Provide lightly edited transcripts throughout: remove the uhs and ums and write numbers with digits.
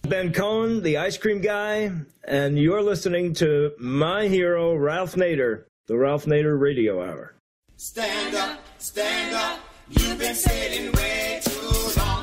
Ben Cohen, the ice cream guy, and you're listening to my hero, Ralph Nader, the Ralph Nader Radio Hour. Stand up, you've been sitting way too long.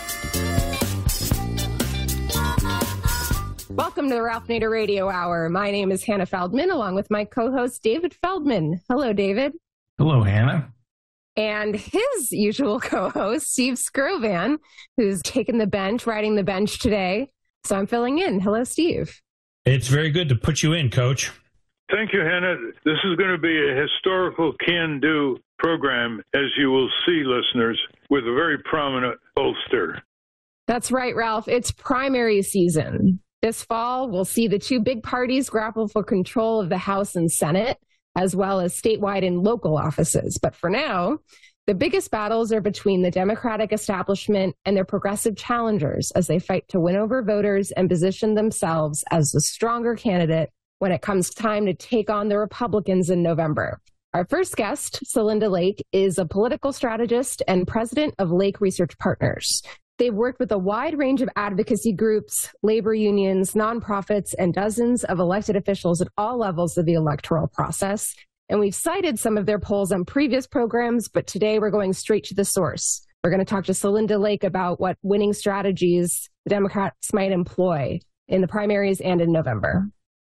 Welcome to the Ralph Nader Radio Hour. My name is Hannah Feldman, along with my co-host, David Feldman. Hello, David. Hello, Hannah. And his usual co-host, Steve Skrovan, who's taken the bench, riding the bench today. So I'm filling in. Hello, Steve. It's very good to put you in, Coach. Thank you, Hannah. This is going to be a historical can-do program, as you will see, listeners, with a very prominent bolster. That's right, Ralph. It's primary season. This fall, we'll see the two big parties grapple for control of the House and Senate, as well as statewide and local offices. But for now, the biggest battles are between the Democratic establishment and their progressive challengers as they fight to win over voters and position themselves as the stronger candidate when it comes time to take on the Republicans in November. Our first guest, Celinda Lake, is a political strategist and president of Lake Research Partners. They've worked with a wide range of advocacy groups, labor unions, nonprofits, and dozens of elected officials at all levels of the electoral process. And we've cited some of their polls on previous programs, but today we're going straight to the source. We're going to talk to Celinda Lake about what winning strategies the Democrats might employ in the primaries and in November.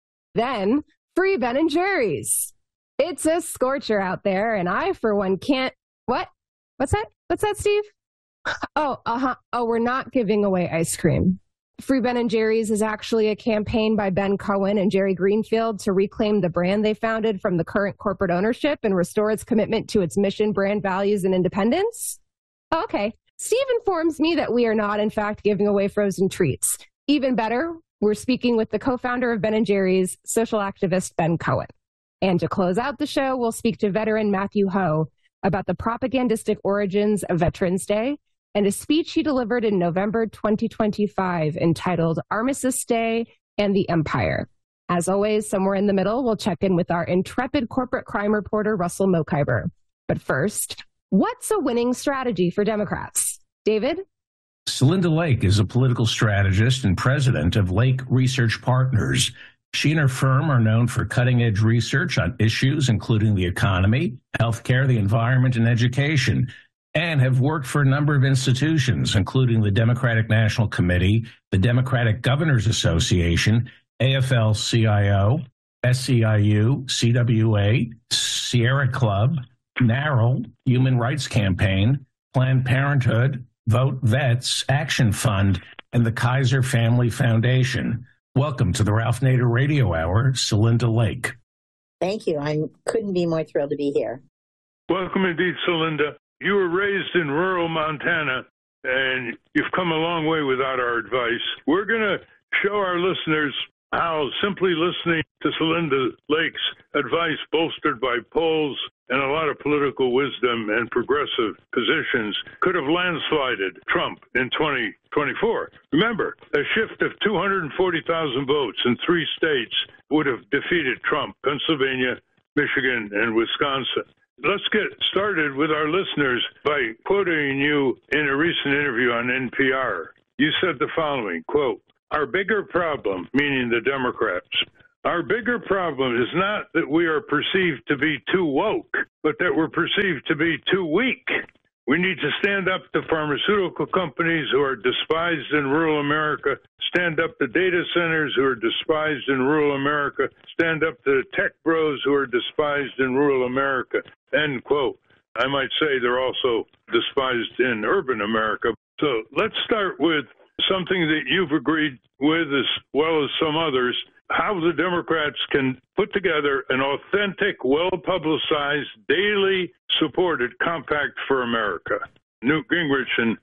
Then, free Ben and Jerry's. It's a scorcher out there, and I, for one, can't... What? What's that? What's that, Steve? Oh, we're not giving away ice cream. Free Ben & Jerry's is actually a campaign by Ben Cohen and Jerry Greenfield to reclaim the brand they founded from the current corporate ownership and restore its commitment to its mission, brand values, and independence. Okay. Steve informs me that we are not, in fact, giving away frozen treats. Even better, we're speaking with the co-founder of Ben & Jerry's, social activist Ben Cohen. And to close out the show, we'll speak to veteran Matthew Ho about the propagandistic origins of Veterans Day and a speech he delivered in November 2025 entitled Armistice Day and the Empire. As always, somewhere in the middle, we'll check in with our intrepid corporate crime reporter, Russell Mokhiber. But first, what's a winning strategy for Democrats? David? Celinda Lake is a political strategist and president of Lake Research Partners. She and her firm are known for cutting-edge research on issues including the economy, healthcare, the environment, and education, and have worked for a number of institutions, including the Democratic National Committee, the Democratic Governors Association, AFL-CIO, SEIU, CWA, Sierra Club, NARAL, Human Rights Campaign, Planned Parenthood, Vote Vets, Action Fund, and the Kaiser Family Foundation. Welcome to the Ralph Nader Radio Hour, Celinda Lake. Thank you. I couldn't be more thrilled to be here. Welcome indeed, Celinda. You were raised in rural Montana, and you've come a long way without our advice. We're going to show our listeners how simply listening to Celinda Lake's advice, bolstered by polls and a lot of political wisdom and progressive positions, could have landslided Trump in 2024. Remember, a shift of 240,000 votes in 3 states would have defeated Trump: Pennsylvania, Michigan, and Wisconsin. Let's get started with our listeners by quoting you in a recent interview on NPR. You said the following, quote, "Our bigger problem," meaning the Democrats, "our bigger problem is not that we are perceived to be too woke, but that we're perceived to be too weak. We need to stand up to pharmaceutical companies who are despised in rural America, stand up to data centers who are despised in rural America, stand up to tech bros who are despised in rural America," end quote. I might say they're also despised in urban America. So let's start with something that you've agreed with as well as some others, how the Democrats can put together an authentic, well-publicized, daily supported compact for America. Newt Gingrich in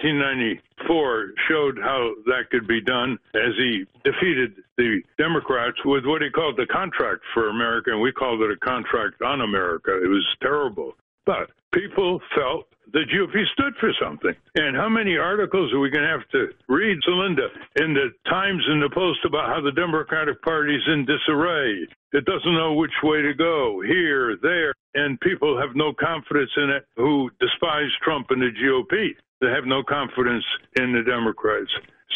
1994 showed how that could be done as he defeated the Democrats with what he called the Contract for America, and we called it a Contract on America. It was terrible. But people felt the GOP stood for something. And how many articles are we going to have to read, Celinda, in the Times and the Post about how the Democratic Party's in disarray? It doesn't know which way to go, here, there, and people have no confidence in it who despise Trump and the GOP. They have no confidence in the Democrats. So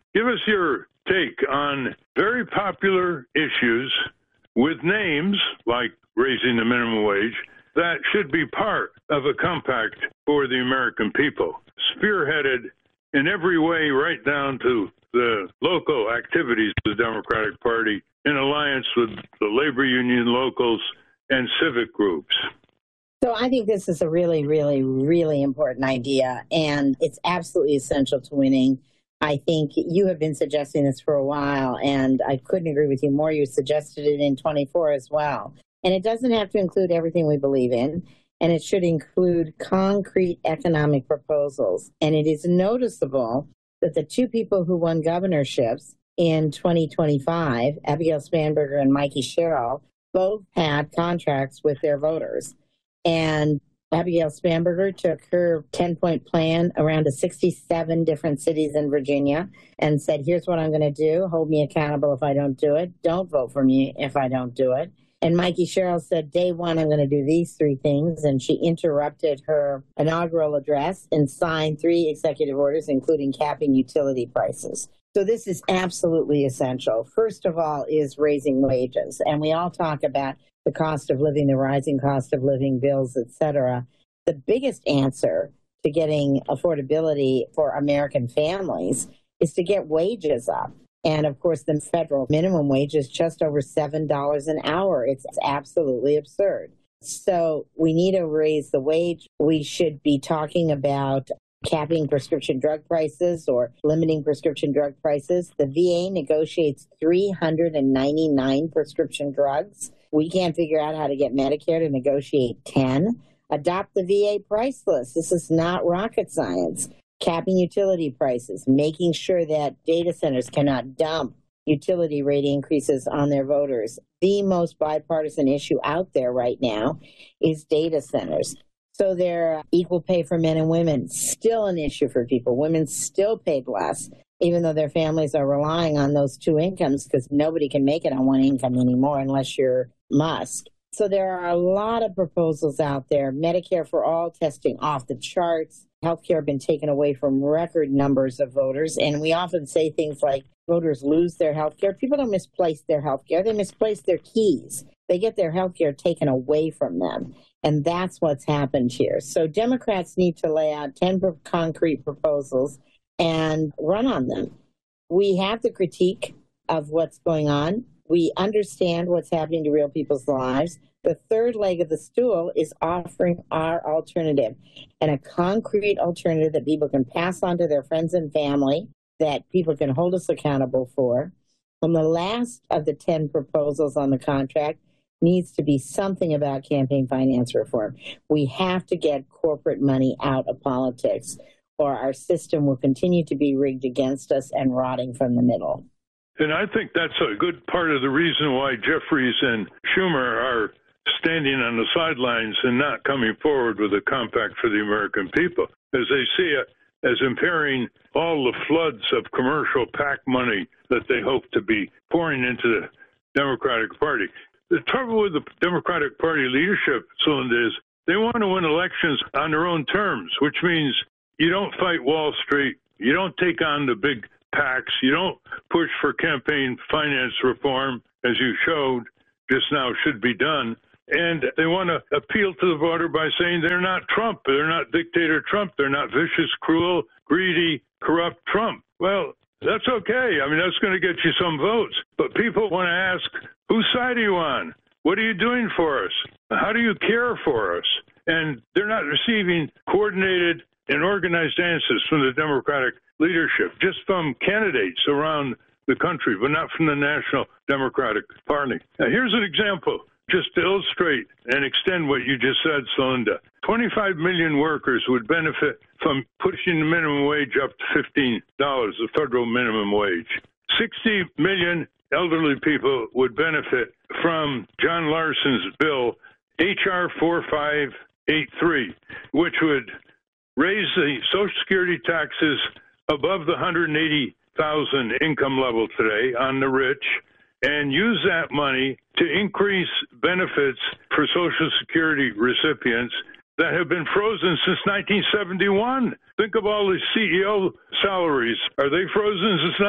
Give us your take on very popular issues with names like raising the minimum wage that should be part of a compact for the American people, spearheaded in every way right down to the local activities of the Democratic Party in alliance with the labor union locals and civic groups. So I think this is a really, really, really important idea, and it's absolutely essential to winning. I think you have been suggesting this for a while, and I couldn't agree with you more. You suggested it in 24 as well. And it doesn't have to include everything we believe in, and it should include concrete economic proposals. And it is noticeable that the two people who won governorships in 2025, Abigail Spanberger and Mikey Sherrill, both had contracts with their voters. And Abigail Spanberger took her 10-point plan around to 67 different cities in Virginia and said, here's what I'm going to do. Hold me accountable if I don't do it. Don't vote for me if I don't do it. And Mikey Sherrill said, day one, I'm going to do these three things. And she interrupted her inaugural address and signed 3 executive orders, including capping utility prices. So this is absolutely essential. First of all is raising wages. And we all talk about the cost of living, the rising cost of living, bills, et cetera. The biggest answer to getting affordability for American families is to get wages up. And of course, the federal minimum wage is just over $7 an hour. It's absolutely absurd. So we need to raise the wage. We should be talking about capping prescription drug prices or limiting prescription drug prices. The VA negotiates 399 prescription drugs. We can't figure out how to get Medicare to negotiate 10. Adopt the VA price list. This is not rocket science. Capping utility prices, making sure that data centers cannot dump utility rate increases on their voters. The most bipartisan issue out there right now is data centers. So they're equal pay for men and women, still an issue for people. Women still paid less, even though their families are relying on those 2 incomes because nobody can make it on 1 income anymore unless you're Musk. So there are a lot of proposals out there. Medicare for all, testing off the charts. Healthcare been taken away from record numbers of voters. And we often say things like voters lose their healthcare. People don't misplace their healthcare. They misplace their keys. They get their healthcare taken away from them. And that's what's happened here. So Democrats need to lay out 10 concrete proposals and run on them. We have the critique of what's going on. We understand what's happening to real people's lives. The third leg of the stool is offering our alternative, and a concrete alternative that people can pass on to their friends and family, that people can hold us accountable for. And the last of the 10 proposals on the contract needs to be something about campaign finance reform. We have to get corporate money out of politics, or our system will continue to be rigged against us and rotting from the middle. And I think that's a good part of the reason why Jeffries and Schumer are standing on the sidelines and not coming forward with a compact for the American people, as they see it as impairing all the floods of commercial PAC money that they hope to be pouring into the Democratic Party. The trouble with the Democratic Party leadership, Celinda, is they want to win elections on their own terms, which means you don't fight Wall Street, you don't take on the big PACs, you don't push for campaign finance reform, as you showed just now should be done. And they want to appeal to the voter by saying they're not Trump, they're not dictator Trump, they're not vicious, cruel, greedy, corrupt Trump. Well, that's okay. I mean, that's going to get you some votes. But people want to ask, whose side are you on? What are you doing for us? How do you care for us? And they're not receiving coordinated and organized answers from the Democratic leadership, just from candidates around the country, but not from the National Democratic Party. Now, here's an example, just to illustrate and extend what you just said, Celinda. 25 million workers would benefit from pushing the minimum wage up to $15, the federal minimum wage. 60 million elderly people would benefit from John Larson's bill, H.R. 4583, which would raise the Social Security taxes above the $180,000 income level today on the rich, and use that money to increase benefits for Social Security recipients that have been frozen since 1971. Think of all the CEO salaries. Are they frozen since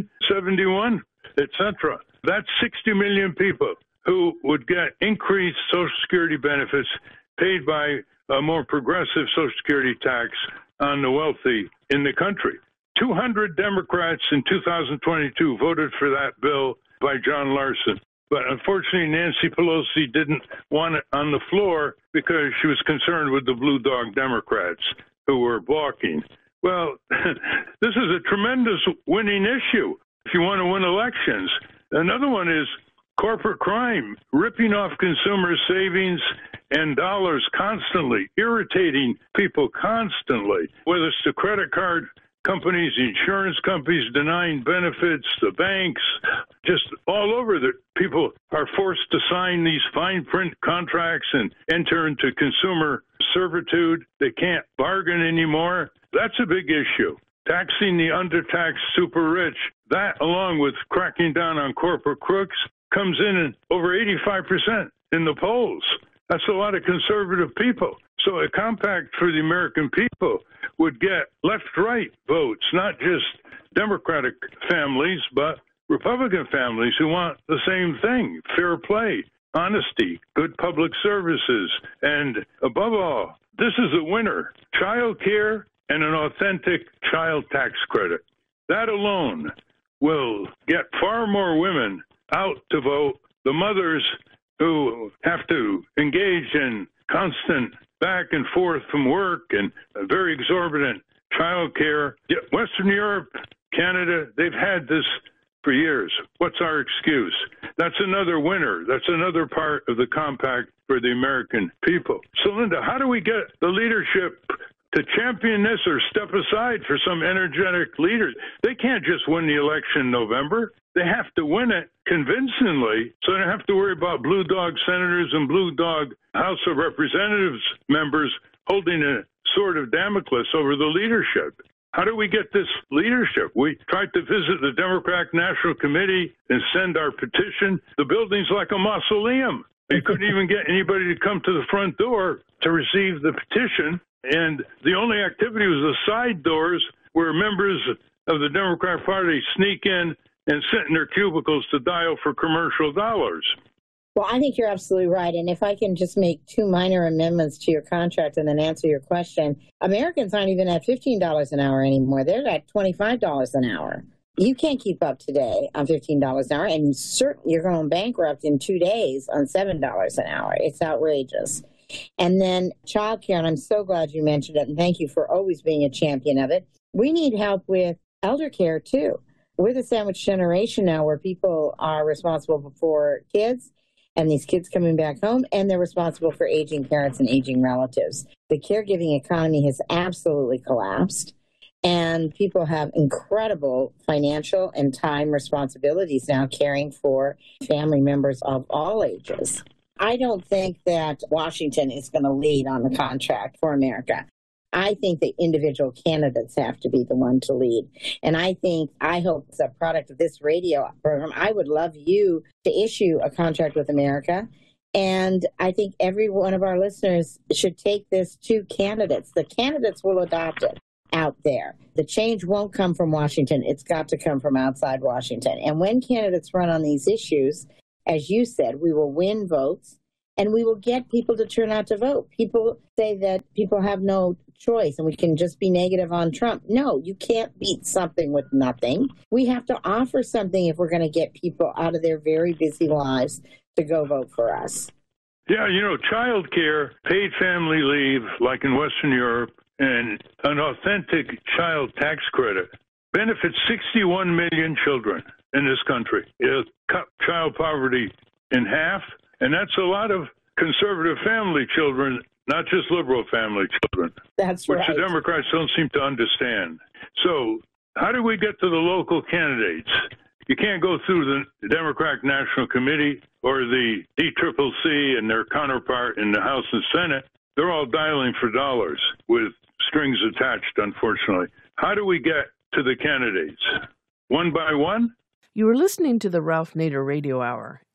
1971, etc.? That's 60 million people who would get increased Social Security benefits paid by a more progressive Social Security tax on the wealthy in the country. 200 Democrats in 2022 voted for that bill by John Larson. But unfortunately, Nancy Pelosi didn't want it on the floor because she was concerned with the Blue Dog Democrats who were blocking. Well, this is a tremendous winning issue if you want to win elections. Another one is corporate crime, ripping off consumer savings and dollars constantly, irritating people constantly, whether it's the credit card companies, insurance companies denying benefits, the banks, just all over the people are forced to sign these fine print contracts and enter into consumer servitude. They can't bargain anymore. That's a big issue. Taxing the undertaxed super rich, that along with cracking down on corporate crooks comes in over 85% in the polls. That's a lot of conservative people. So a compact for the American people would get left-right votes, not just Democratic families, but Republican families who want the same thing, fair play, honesty, good public services, and above all, this is a winner, child care and an authentic child tax credit. That alone will get far more women out to vote. The mothers who have to engage in constant back and forth from work and very exorbitant child care. Western Europe, Canada, they've had this for years. What's our excuse? That's another winner. That's another part of the compact for the American people. So, Linda, how do we get the leadership to champion this or step aside for some energetic leaders? They can't just win the election in November. They have to win it convincingly, so they don't have to worry about blue dog senators and blue dog House of Representatives members holding a sword of Damocles over the leadership. How do we get this leadership? We tried to visit the Democratic National Committee and send our petition. The building's like a mausoleum. You couldn't even get anybody to come to the front door to receive the petition. And the only activity was the side doors where members of the Democratic Party sneak in and sit in their cubicles to dial for commercial dollars. Well, I think you're absolutely right. And if I can just make two minor amendments to your contract and then answer your question, Americans aren't even at $15 an hour anymore. They're at $25 an hour. You can't keep up today on $15 an hour, and certainly you're going bankrupt in 2 days on $7 an hour. It's outrageous. And then childcare, and I'm so glad you mentioned it, and thank you for always being a champion of it. We need help with elder care, too. We're the sandwich generation now where people are responsible for kids and these kids coming back home, and they're responsible for aging parents and aging relatives. The caregiving economy has absolutely collapsed, and people have incredible financial and time responsibilities now caring for family members of all ages. I don't think that Washington is going to lead on the contract for America. I think the individual candidates have to be the one to lead. And I hope it's a product of this radio program. I would love you to issue a contract with America. And I think every one of our listeners should take this to candidates. The candidates will adopt it out there. The change won't come from Washington. It's got to come from outside Washington. And when candidates run on these issues, as you said, we will win votes. And we will get people to turn out to vote. People say that people have no choice and we can just be negative on Trump. No, you can't beat something with nothing. We have to offer something if we're going to get people out of their very busy lives to go vote for us. Yeah, child care, paid family leave, like in Western Europe, and an authentic child tax credit benefits 61 million children in this country. It'll cut child poverty in half. And that's a lot of conservative family children, not just liberal family children. That's which right. the Democrats don't seem to understand. So how do we get to the local candidates? You can't go through the Democratic National Committee or the DCCC and their counterpart in the House and Senate. They're all dialing for dollars with strings attached, unfortunately. How do we get to the candidates? One by one? You are listening to the Ralph Nader Radio Hour.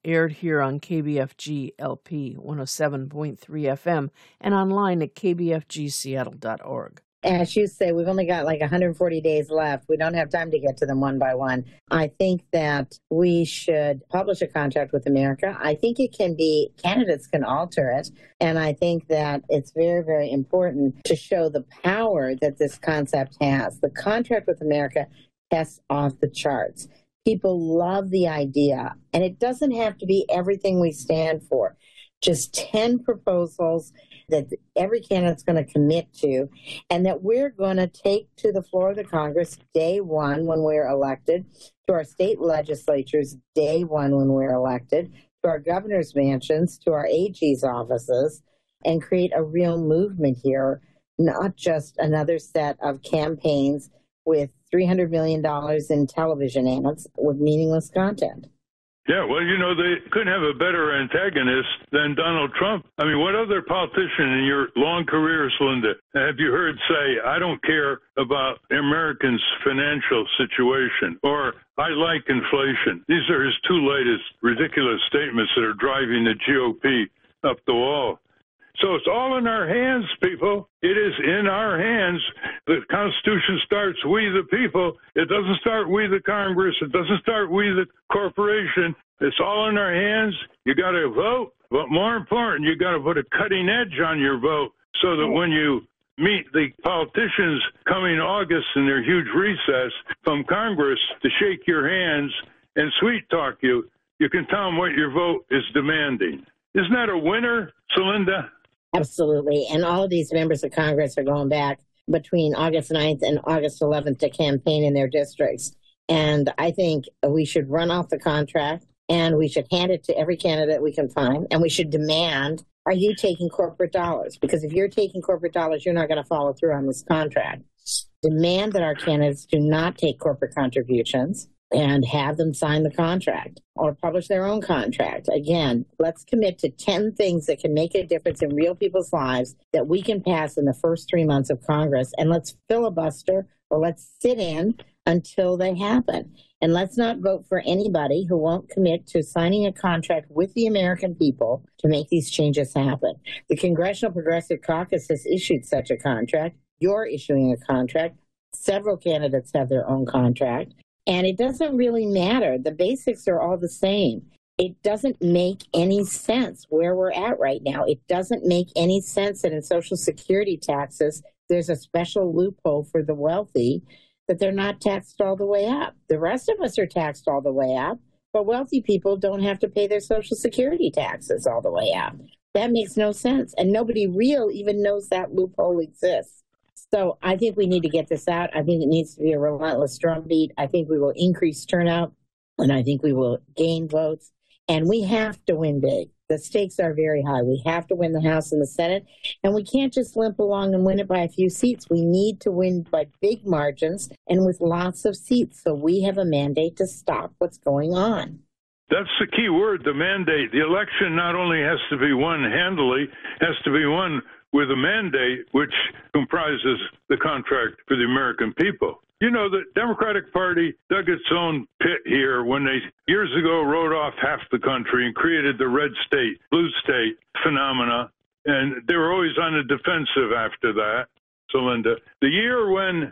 aired here on KBFG LP 107.3 FM and online at kbfgseattle.org. As you say, we've only got like 140 days left. We don't have time to get to them one by one. I think that we should publish a contract with America. I think it can be, candidates can alter it. And I think that it's very, very important to show the power that this concept has. The contract with America tests off the charts. People love the idea. And it doesn't have to be everything we stand for. Just 10 proposals that every candidate's going to commit to, and that we're going to take to the floor of the Congress day one when we're elected, to our state legislatures day one when we're elected, to our governor's mansions, to our AG's offices, and create a real movement here, not just another set of campaigns with $300 million in television ads with meaningless content. Yeah, well, they couldn't have a better antagonist than Donald Trump. I mean, what other politician in your long career, Linda, have you heard say, I don't care about Americans' financial situation, or I like inflation? These are his two latest ridiculous statements that are driving the GOP up the wall. So it's all in our hands, people. It is in our hands. The Constitution starts we the people. It doesn't start we the Congress. It doesn't start we the corporation. It's all in our hands. You got to vote. But more important, you got to put a cutting edge on your vote so that when you meet the politicians coming August in their huge recess from Congress to shake your hands and sweet talk you, you can tell them what your vote is demanding. Isn't that a winner, Celinda? Absolutely. And all of these members of Congress are going back between August 9th and August 11th to campaign in their districts. And I think we should run off the contract and we should hand it to every candidate we can find. And we should demand, are you taking corporate dollars? Because if you're taking corporate dollars, you're not going to follow through on this contract. Demand that our candidates do not take corporate contributions and have them sign the contract or publish their own contract. Again, let's commit to 10 things that can make a difference in real people's lives that we can pass in the first 3 months of Congress. And let's filibuster or let's sit in until they happen. And let's not vote for anybody who won't commit to signing a contract with the American people to make these changes happen. The Congressional Progressive Caucus has issued such a contract. You're issuing a contract. Several candidates have their own contract. And it doesn't really matter. The basics are all the same. It doesn't make any sense where we're at right now. It doesn't make any sense that in Social Security taxes, there's a special loophole for the wealthy that they're not taxed all the way up. The rest of us are taxed all the way up, but wealthy people don't have to pay their Social Security taxes all the way up. That makes no sense. And nobody real even knows that loophole exists. So I think we need to get this out. I think it needs to be a relentless drumbeat. I think we will increase turnout, and I think we will gain votes. And we have to win big. The stakes are very high. We have to win the House and the Senate, and we can't just limp along and win it by a few seats. We need to win by big margins and with lots of seats. So we have a mandate to stop what's going on. That's the key word, the mandate. The election not only has to be won handily, has to be won with a mandate which comprises the contract for the American people. You know, the Democratic Party dug its own pit here when they years ago wrote off half the country and created the red state, blue state phenomena. And they were always on the defensive after that, Celinda. The year when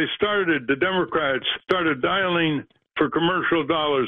the Democrats started dialing for commercial dollars,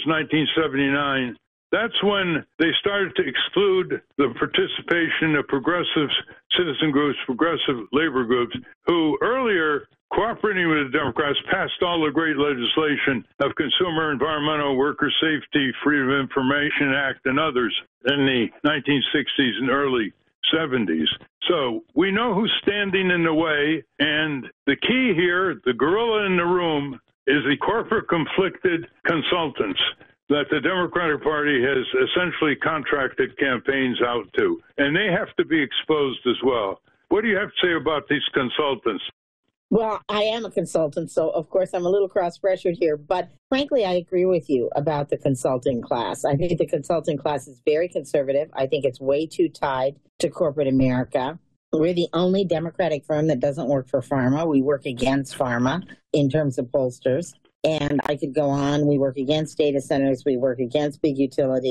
1979, that's when they started to exclude the participation of progressive citizen groups, progressive labor groups, who earlier, cooperating with the Democrats, passed all the great legislation of Consumer, Environmental, Worker Safety, Freedom of Information Act, and others in the 1960s and early 70s. So we know who's standing in the way, and the key here, the gorilla in the room, is the corporate conflicted consultants that the Democratic Party has essentially contracted campaigns out to. And they have to be exposed as well. What do you have to say about these consultants? Well, I am a consultant, so of course I'm a little cross-pressured here. But frankly, I agree with you about the consulting class. I think the consulting class is very conservative. I think it's way too tied to corporate America. We're the only Democratic firm that doesn't work for pharma. We work against pharma in terms of pollsters. And I could go on. We work against data centers. We work against big utilities.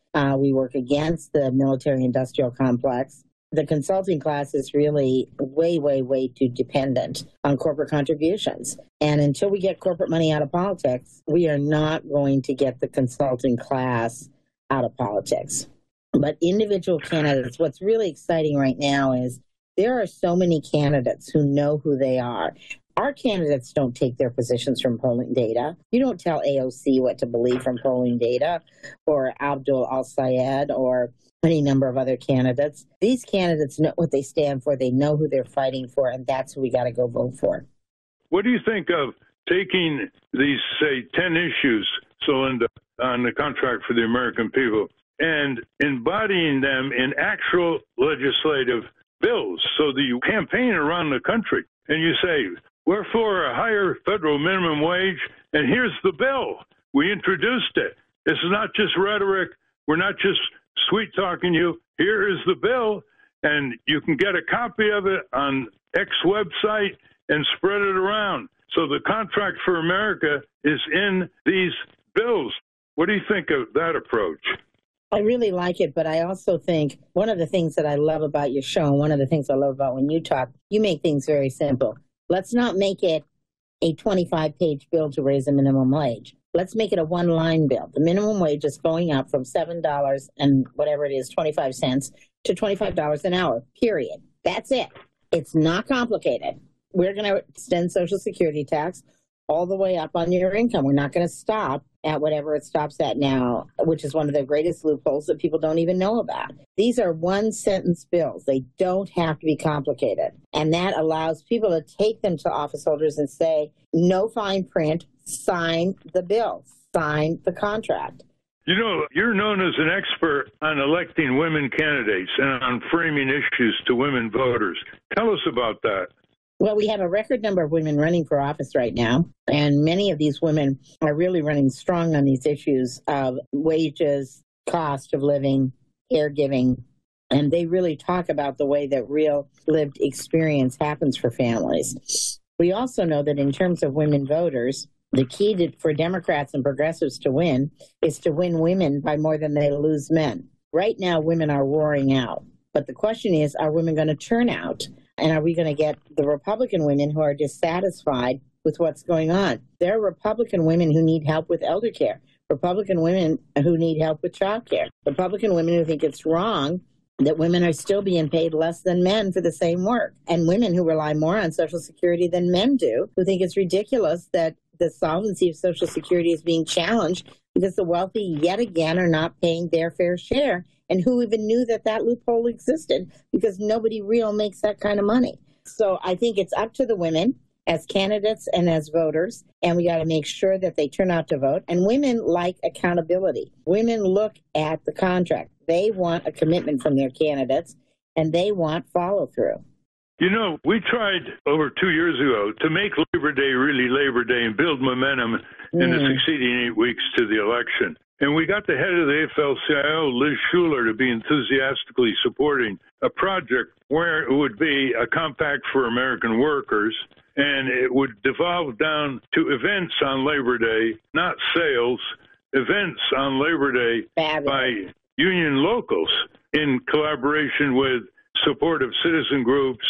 We work against the military-industrial complex. The consulting class is really way, way, way too dependent on corporate contributions. And until we get corporate money out of politics, we are not going to get the consulting class out of politics. But individual candidates, what's really exciting right now is there are so many candidates who know who they are. Our candidates don't take their positions from polling data. You don't tell AOC what to believe from polling data, or Abdul Al-Sayed, or any number of other candidates. These candidates know what they stand for. They know who they're fighting for, and that's who we got to go vote for. What do you think of taking these, say, 10 issues, Celinda, on the contract for the American people and embodying them in actual legislative bills so that you campaign around the country and you say, we're for a higher federal minimum wage, and here's the bill. We introduced it. This is not just rhetoric. We're not just sweet talking you. Here is the bill, and you can get a copy of it on X website and spread it around. So the contract for America is in these bills. What do you think of that approach? I really like it, but I also think one of the things that I love about your show, and one of the things I love about when you talk, you make things very simple. Let's not make it a 25-page bill to raise the minimum wage. Let's make it a one-line bill. The minimum wage is going up from $7 and whatever it is, 25 cents to $25 an hour, period. That's it. It's not complicated. We're going to extend Social Security tax all the way up on your income. We're not going to stop at whatever it stops at now, which is one of the greatest loopholes that people don't even know about. These are one-sentence bills. They don't have to be complicated. And that allows people to take them to office holders and say, no fine print, sign the bill, sign the contract. You know, you're known as an expert on electing women candidates and on framing issues to women voters. Tell us about that. Well, we have a record number of women running for office right now, and many of these women are really running strong on these issues of wages, cost of living, caregiving, and they really talk about the way that real lived experience happens for families. We also know that in terms of women voters, the key for Democrats and progressives to win is to win women by more than they lose men. Right now, women are roaring out, but the question is, are women going to turn out? And are we going to get the Republican women who are dissatisfied with what's going on? There are Republican women who need help with elder care, Republican women who need help with child care, Republican women who think it's wrong that women are still being paid less than men for the same work, and women who rely more on Social Security than men do, who think it's ridiculous that the solvency of Social Security is being challenged because the wealthy yet again are not paying their fair share. And who even knew that that loophole existed, because nobody real makes that kind of money. So I think it's up to the women as candidates and as voters, and we got to make sure that they turn out to vote. And women like accountability. Women look at the contract. They want a commitment from their candidates, and they want follow-through. You know, we tried over 2 years ago to make Labor Day really Labor Day and build momentum in the succeeding 8 weeks to the election. And we got the head of the AFL-CIO, Liz Shuler, to be enthusiastically supporting a project where it would be a compact for American workers, and it would devolve down to events on Labor Day, not sales, events on Labor Day by union locals in collaboration with supportive citizen groups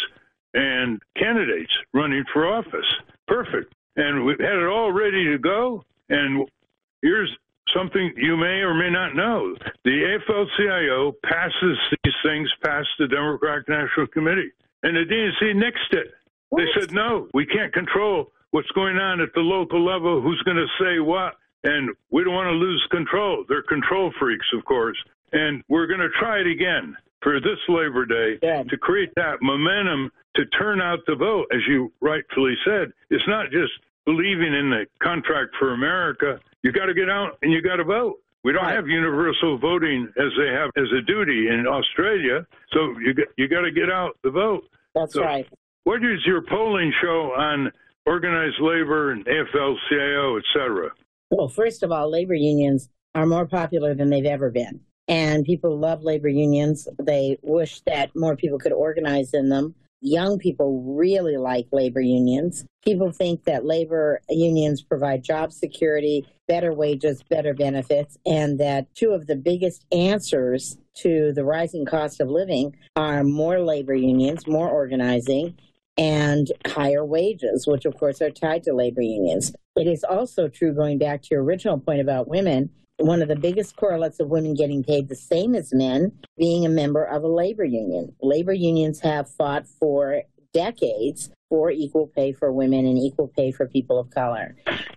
and candidates running for office. Perfect. And we had it all ready to go, and here's something you may or may not know. The AFL-CIO passes these things past the Democratic National Committee, and the DNC nixed it. What? They said, no, we can't control what's going on at the local level, who's going to say what, and we don't want to lose control. They're control freaks, of course, and we're going to try it again for this Labor Day to create that momentum to turn out the vote. As you rightfully said, it's not just believing in the contract for America. You got to get out and you got to vote. We don't have universal voting as they have as a duty in Australia, so you got to get out the vote. That's right. What is your polling show on organized labor and AFL-CIO, et cetera? Well, first of all, labor unions are more popular than they've ever been. And people love labor unions. They wish that more people could organize in them. Young people really like labor unions. People think that labor unions provide job security, better wages, better benefits, and that two of the biggest answers to the rising cost of living are more labor unions, more organizing, and higher wages, which of course are tied to labor unions. It is also true, going back to your original point about women, one of the biggest correlates of women getting paid the same as men being a member of a labor union. Labor unions have fought for decades for equal pay for women and equal pay for people of color.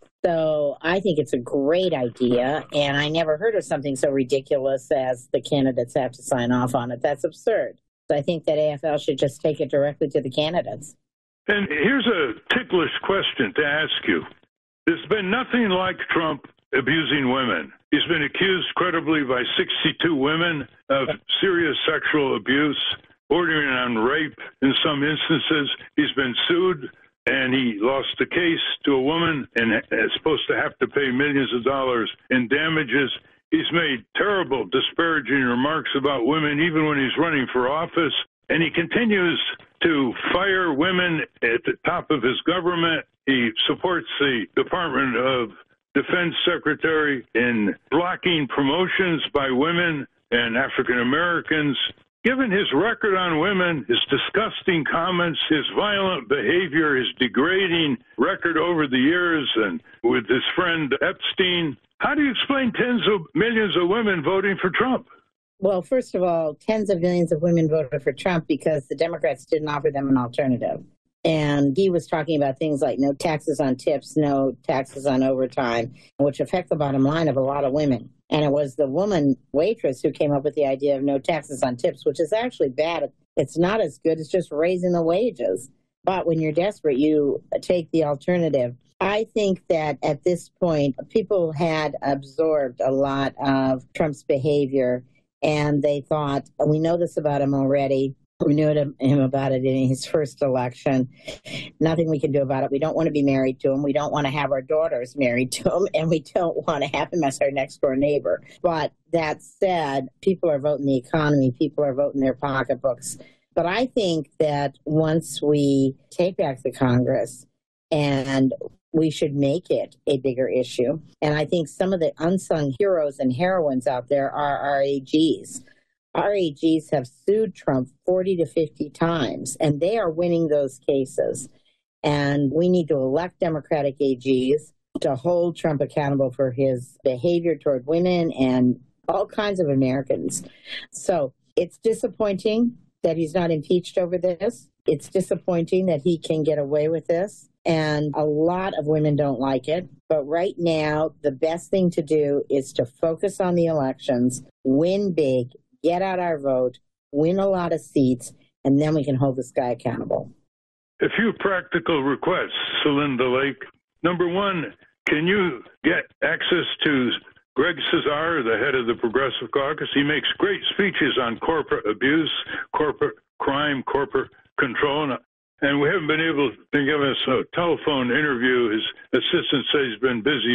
So I think it's a great idea, and I never heard of something so ridiculous as the candidates have to sign off on it. That's absurd. So I think that AFL should just take it directly to the candidates. And here's a ticklish question to ask you. There's been nothing like Trump abusing women. He's been accused credibly by 62 women of serious sexual abuse, bordering on rape in some instances. He's been sued, and he lost the case to a woman and is supposed to have to pay millions of dollars in damages. He's made terrible, disparaging remarks about women even when he's running for office, and he continues to fire women at the top of his government. He supports the Department of Defense Secretary in blocking promotions by women and African Americans. Given his record on women, his disgusting comments, his violent behavior, his degrading record over the years, and with his friend Epstein, how do you explain tens of millions of women voting for Trump? Well, first of all, tens of millions of women voted for Trump because the Democrats didn't offer them an alternative. And he was talking about things like no taxes on tips, no taxes on overtime, which affect the bottom line of a lot of women. And it was the woman waitress who came up with the idea of no taxes on tips, which is actually bad. It's not as good as just raising the wages. But when you're desperate, you take the alternative. I think that at this point, people had absorbed a lot of Trump's behavior, and they thought, we know this about him already. We knew him about it in his first election. Nothing we can do about it. We don't want to be married to him. We don't want to have our daughters married to him, and we don't want to have him as our next door neighbor. But that said, people are voting the economy. People are voting their pocketbooks. But I think that once we take back the Congress, and we should make it a bigger issue. And I think some of the unsung heroes and heroines out there are RAGs. RAGs have sued Trump 40 to 50 times, and they are winning those cases. And we need to elect Democratic AGs to hold Trump accountable for his behavior toward women and all kinds of Americans. So it's disappointing that he's not impeached over this. It's disappointing that he can get away with this. And a lot of women don't like it. But right now, the best thing to do is to focus on the elections, win big, get out our vote, win a lot of seats, and then we can hold this guy accountable. A few practical requests, Celinda Lake. Number one, can you get access to Greg Cesar, the head of the Progressive Caucus? He makes great speeches on corporate abuse, corporate crime, corporate control. And we haven't been able to give us a telephone interview. His assistant says he's been busy.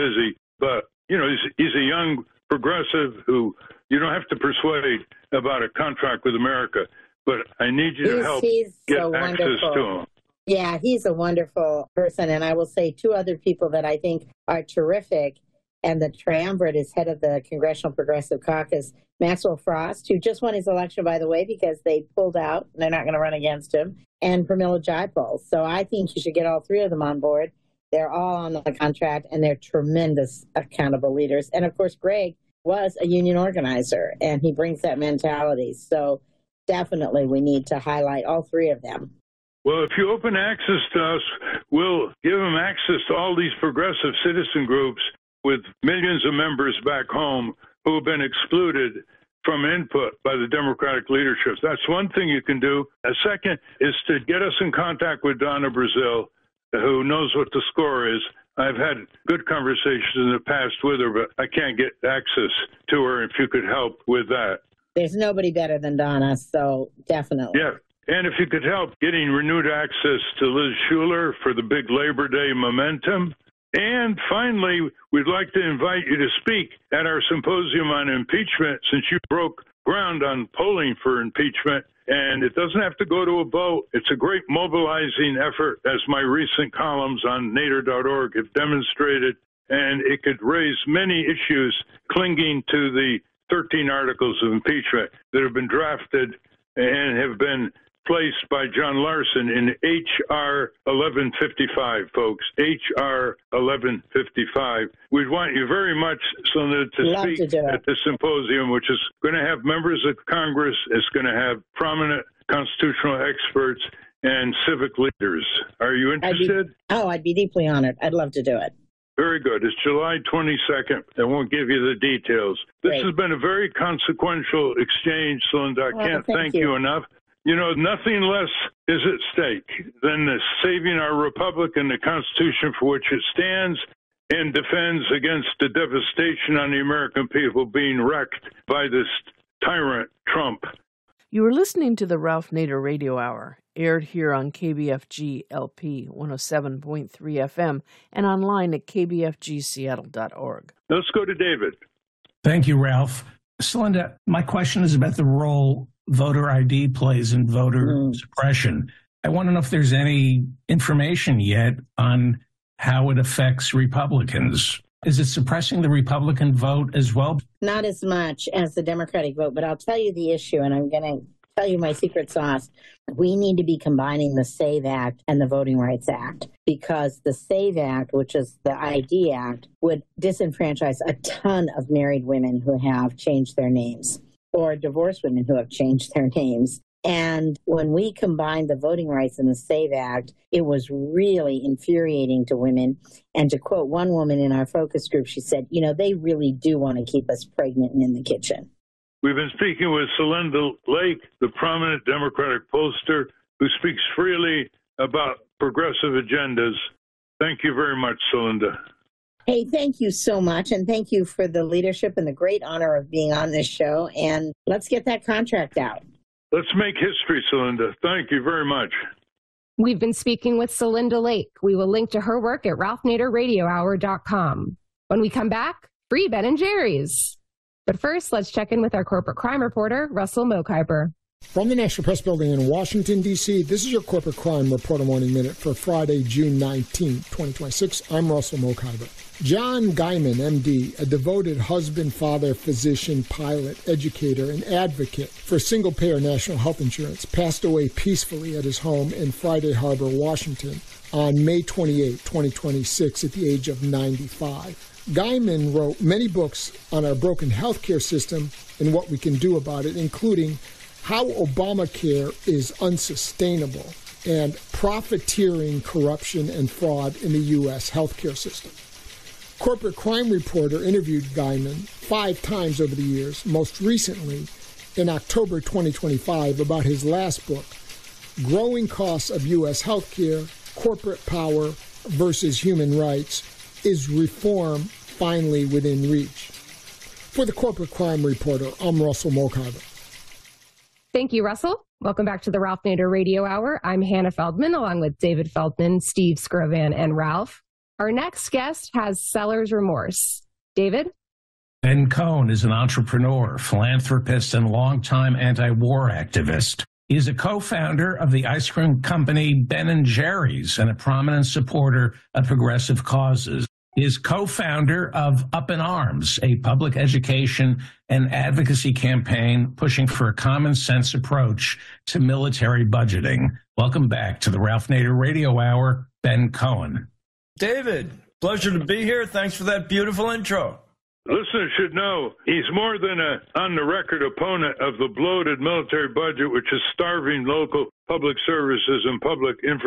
But, you know, he's a young progressive who you don't have to persuade about a contract with America. But I need you to help get access to him. Yeah, he's a wonderful person. And I will say two other people that I think are terrific. And the triumvirate is head of the Congressional Progressive Caucus, Maxwell Frost, who just won his election, by the way, because they pulled out and they're not going to run against him, and Pramila Jayapal. So I think you should get all three of them on board. They're all on the contract, and they're tremendous accountable leaders. And, of course, Greg was a union organizer, and he brings that mentality. So definitely we need to highlight all three of them. Well, if you open access to us, we'll give them access to all these progressive citizen groups with millions of members back home who have been excluded from input by the Democratic leadership. That's one thing you can do. A second is to get us in contact with Donna Brazile, who knows what the score is. I've had good conversations in the past with her, but I can't get access to her. If you could help with that. There's nobody better than Donna, so definitely. Yeah. And if you could help getting renewed access to Liz Shuler for the big Labor Day momentum. And finally, we'd like to invite you to speak at our symposium on impeachment, since you broke ground on polling for impeachment. And it doesn't have to go to a vote. It's a great mobilizing effort, as my recent columns on nader.org have demonstrated. And it could raise many issues clinging to the 13 articles of impeachment that have been drafted and have been placed by John Larson in H.R. 1155, folks. H.R. 1155. We'd want you very much, Celinda, to speak at the symposium, which is going to have members of Congress. It's going to have prominent constitutional experts and civic leaders. Are you interested? I'd be deeply honored. I'd love to do it. Very good. It's July 22nd. I won't give you the details. This has been a very consequential exchange, Celinda. I can't thank you enough. You know, nothing less is at stake than the saving our republic and the Constitution for which it stands and defends against the devastation on the American people being wrecked by this tyrant, Trump. You were listening to the Ralph Nader Radio Hour, aired here on KBFG LP 107.3 FM and online at kbfgseattle.org. Let's go to David. Thank you, Ralph. Celinda, my question is about the role voter ID plays in voter suppression. I want to know if there's any information yet on how it affects Republicans. Is it suppressing the Republican vote as well? Not as much as the Democratic vote, but I'll tell you the issue, and I'm going to tell you my secret sauce. We need to be combining the SAVE Act and the Voting Rights Act, because the SAVE Act, which is the ID Act, would disenfranchise a ton of married women who have changed their names, or divorced women who have changed their names. And when we combined the voting rights and the SAVE Act, it was really infuriating to women. And to quote one woman in our focus group, she said, you know, they really do want to keep us pregnant and in the kitchen. We've been speaking with Celinda Lake, the prominent Democratic pollster who speaks freely about progressive agendas. Thank you very much, Celinda. Hey, thank you so much. And thank you for the leadership and the great honor of being on this show. And let's get that contract out. Let's make history, Celinda. Thank you very much. We've been speaking with Celinda Lake. We will link to her work at ralphnaderradiohour.com. When we come back, free Ben & Jerry's. But first, let's check in with our corporate crime reporter, Russell Mokhiber. From the National Press Building in Washington, D.C., this is your Corporate Crime Reporter Morning Minute for Friday, June 19, 2026. I'm Russell Mokhiber. John Gaiman, M.D., a devoted husband, father, physician, pilot, educator, and advocate for single-payer national health insurance, passed away peacefully at his home in Friday Harbor, Washington, on May 28, 2026, at the age of 95. Gaiman wrote many books on our broken healthcare system and what we can do about it, including How Obamacare is Unsustainable and Profiteering, Corruption, and Fraud in the U.S. Healthcare System. Corporate Crime Reporter interviewed Gaiman 5 times over the years, most recently in October 2025 about his last book, Growing Costs of U.S. Healthcare, Corporate Power versus Human Rights, Is Reform Finally Within Reach? For the Corporate Crime Reporter, I'm Russell Mokhiber. Thank you, Russell. Welcome back to the Ralph Nader Radio Hour. I'm Hannah Feldman, along with David Feldman, Steve Skrovan, and Ralph. Our next guest has seller's remorse. David? Ben Cohen is an entrepreneur, philanthropist, and longtime anti-war activist. He is a co-founder of the ice cream company Ben & Jerry's and a prominent supporter of progressive causes. He is co-founder of Up in Arms, a public education and advocacy campaign pushing for a common sense approach to military budgeting. Welcome back to the Ralph Nader Radio Hour, Ben Cohen. David, pleasure to be here. Thanks for that beautiful intro. Listeners should know he's more than an on-the-record opponent of the bloated military budget, which is starving local public services and public infrastructure.